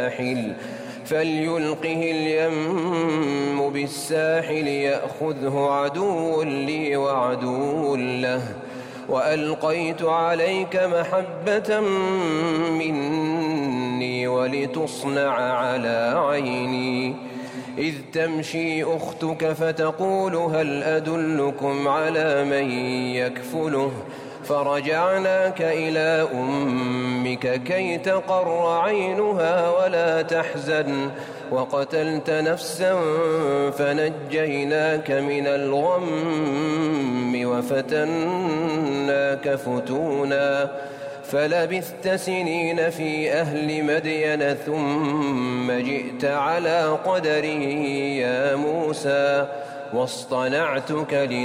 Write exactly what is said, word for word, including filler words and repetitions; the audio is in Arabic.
بالساحل فليلقه اليم بالساحل يأخذه عدو لي وعدو له وألقيت عليك محبة مني ولتصنع على عيني إذ تمشي أختك فتقول هل أدلكم على من يكفله فرجعناك إلى أمك كي تقر عينها ولا تحزن وقتلت نفسا فنجيناك من الغم وفتناك فتونا فلبثت سنين في أهل مدين ثم جئت على قدري يا موسى واصطنعتك